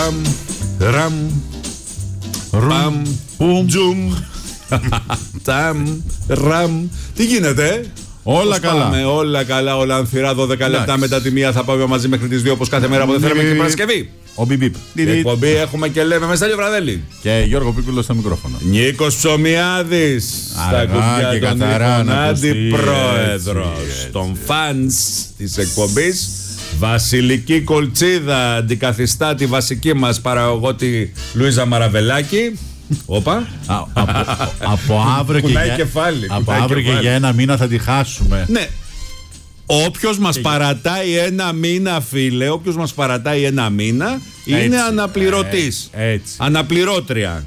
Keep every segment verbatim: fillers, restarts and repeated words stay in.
Παμ, ραμ, παμ, τζουμ, ταμ, ραμ. Τι γίνεται? Όλα πώς καλά. Πάμε, όλα καλά, όλα ανθυρά. δώδεκα λεπτά μετά τη μία θα πάμε μαζί μέχρι τις δύο όπως κάθε μέρα από Δευτέρα μέχρι την Παρασκευή. Ο Μπιμπίπ. Εκπομπή έχουμε και λέμε με Στέλιο Βραδέλη. Και Γιώργο Πίκουλο στο μικρόφωνο. Νίκος Ψωμιάδης στα κουμπιά των ήχων, αντιπρόεδρος των φανς της εκπομπής. Βασιλική Κολτσίδα αντικαθιστά τη βασική μας παραγωγό τη Λουίζα Μαραβελάκη. Όπα. Από αύριο και για, κεφάλι, από αύριο και για ένα μήνα θα τη χάσουμε. Ναι. Όποιος μας παρατάει ένα μήνα, φίλε, όποιος μας παρατάει ένα μήνα είναι έτσι, αναπληρωτής. Ε, έτσι. Αναπληρώτρια.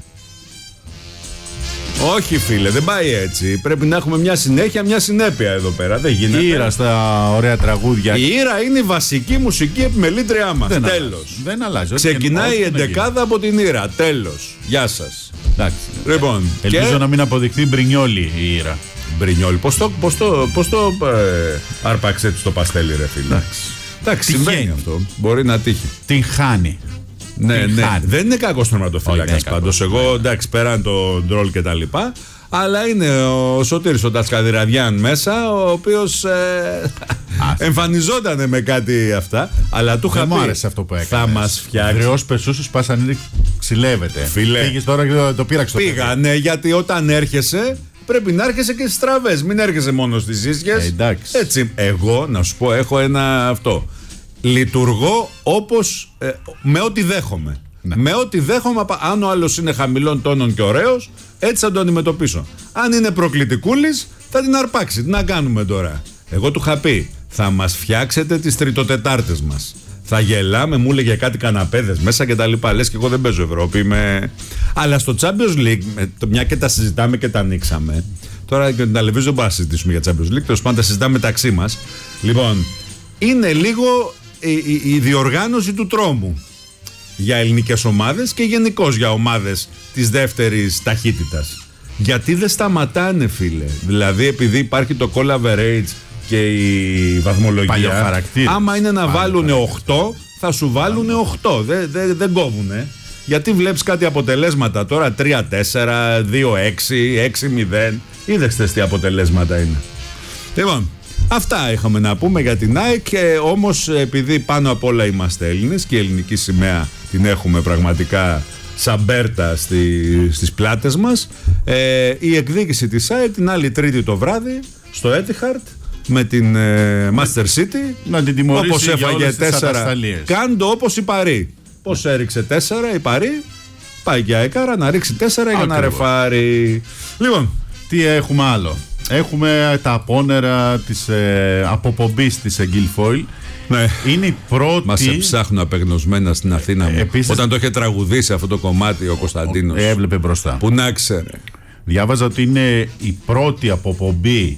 Όχι, φίλε, δεν πάει έτσι. Πρέπει να έχουμε μια συνέχεια, μια συνέπεια εδώ πέρα. Δεν γίνεται. Η Ήρα στα ωραία τραγούδια. Η Ήρα είναι η βασική μουσική επιμελήτριά μας. Δεν Τέλος. αλλάζει. Δεν αλλάζει. Ξεκινάει η εντεκάδα από την Ήρα. Τέλος. Γεια σας. Εντάξει. Λοιπόν, ελπίζω και... να μην αποδειχθεί μπρινιόλι η Ήρα. Μπρινιόλι. Πώς το, πώς το, πώς το ε, άρπαξε έτσι το παστέλι, ρε φίλε. Εντάξει. Εντάξει, συμβαίνει αυτό. Μπορεί να τύχει. Την χάνει. Ναι, Την ναι. χάνει. Δεν είναι κακός τερματοφύλακας πάντως. Εγώ εντάξει, πέραν το ντρόλ και τα λοιπά. Αλλά είναι ο Σωτήρης ο Τασκαδιραδιάν μέσα, ο οποίος ε, εμφανιζόταν με κάτι αυτά. Αλλά του είχα πει. Δεν μου άρεσε αυτό που έκανε. Θα μας φτιάξει. Γραιός πεσούσους πάσαν, ξυλεύεται. Φίλε. Πήγες τώρα και το, το πήραξε. Πήγανε, γιατί όταν έρχεσαι πρέπει να έρχεσαι και στις τραβές. Μην έρχεσαι μόνο στις ίσιες. Ε, εντάξει. Έτσι. Εγώ, να σου πω, έχω ένα αυτό. Λειτουργώ όπως ε, με ό,τι δέχομαι. Ναι. Με ό,τι δέχομαι, αν ο άλλος είναι χαμηλών τόνων και ωραίος, έτσι θα το αντιμετωπίσω. Αν είναι προκλητικούλης, θα την αρπάξει. Τι να κάνουμε τώρα. Εγώ του είχα πει, θα μας φτιάξετε τις τριτοτετάρτες μας. Θα γελάμε, μου έλεγε κάτι καναπέδες μέσα και τα λοιπά. Λες και εγώ δεν παίζω Ευρώπη. Με... Αλλά στο Champions League, μια και τα συζητάμε και τα ανοίξαμε. Τώρα και την Ταλεβίζο δεν μπορούμε να συζητήσουμε για Champions League. Τέλος πάντων, τα συζητάμε μεταξύ μας. Λοιπόν, είναι λίγο η, η, η διοργάνωση του τρόμου για ελληνικές ομάδες και γενικώς για ομάδες της δεύτερης ταχύτητας. Γιατί δεν σταματάνε, φίλε. Δηλαδή, επειδή υπάρχει το call average και η βαθμολογία, άμα είναι να βάλουν οκτώ, θα σου βάλουν οκτώ. Δεν δε, δε κόβουνε. Γιατί βλέπεις κάτι αποτελέσματα τώρα τρία τέσσερα, δύο έξι, έξι μηδέν. Είδες τι αποτελέσματα είναι. Λοιπόν, αυτά είχαμε να πούμε για την ΑΕΚ. Και όμως, επειδή πάνω απ' όλα είμαστε Έλληνες και η ελληνική σημαία την έχουμε πραγματικά σαν μπέρτα στη, στις πλάτες μας, ε, η εκδίκηση της ΑΕΚ την άλλη Τρίτη το βράδυ στο Etihad με την ε, Master City, να την τιμωρήσει όπως για έφαγε όλες τις τέσσερα. ατασταλίες. Κάντο όπως η Παρί. Πώς έριξε τέσσερα η Παρί, πάει και αεκάρα να ρίξει τέσσερα για να ρεφάρει. Λοιπόν, τι έχουμε άλλο. Έχουμε τα απόνερα της ε, αποπομπής της Guilfoyle. Ναι. Είναι η πρώτη. Μας ψάχνουν απεγνωσμένα στην Αθήνα μου. Επίσης, όταν το είχε τραγουδήσει αυτό το κομμάτι ο Κωνσταντίνος. Έβλεπε μπροστά. Που να ξέρε. Διάβαζα ότι είναι η πρώτη αποπομπή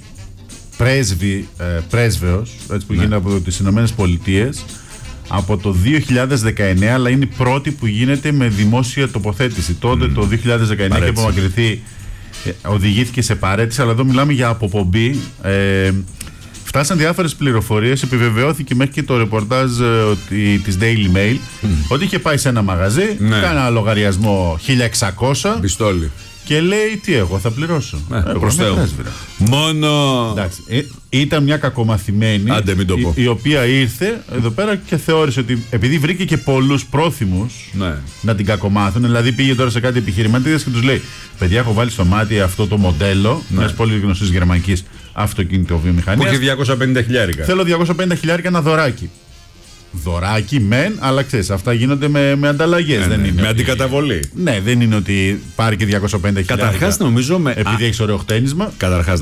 πρέσβη, ε, πρέσβεως, έτσι που ναι. γίνεται από τις Ηνωμένες Πολιτείες από το δύο χιλιάδες δεκαεννέα, αλλά είναι η πρώτη που γίνεται με δημόσια τοποθέτηση. Τότε mm. το δύο χιλιάδες δεκαεννέα είχε απομακρυνθεί, οδηγήθηκε σε παρέτηση, αλλά εδώ μιλάμε για αποπομπή. Ε, φτάσαν διάφορες πληροφορίες, επιβεβαιώθηκε μέχρι και το ρεπορτάζ ε, της Daily Mail mm. ότι είχε πάει σε ένα μαγαζί, ναι. κάνει ένα λογαριασμό χίλια εξακόσια πιστόλι. Και λέει, τι εγώ θα πληρώσω. Ναι, εγώ είμαι μόνο. Εντάξει, ε, ήταν μια κακομαθημένη, άντε, μην το πω. η, η οποία ήρθε εδώ πέρα και θεώρησε ότι επειδή βρήκε και πολλούς πρόθυμους ναι. να την κακομάθουν, δηλαδή πήγε τώρα σε κάτι επιχειρηματίες και τους λέει, παιδιά, έχω βάλει στο μάτι αυτό το μοντέλο ναι. μιας πολύ γνωστής γερμανικής αυτοκινητοβιομηχανίας. Που έχει διακόσια πενήντα χιλιάρικα. Θέλω διακόσια πενήντα χιλιάρικα ένα δωράκι. Δωράκι μεν, αλλά ξέρεις, αυτά γίνονται με, με ανταλλαγές. Ναι, δεν ναι, είναι με ότι... αντικαταβολή. Ναι, δεν είναι ότι πάρει και διακόσια πενήντα χιλιάρικα. Καταρχάς, νομίζω με. Επειδή έχει ωραίο χτένισμα. Καταρχάς,